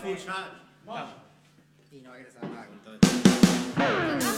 full charge. Wow. Y no va a querer saber nada con todo esto.